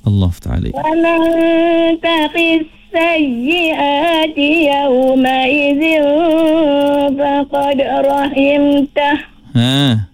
الله يفتح عليك. ومن تق السيئات يومئذ فقد رحمته.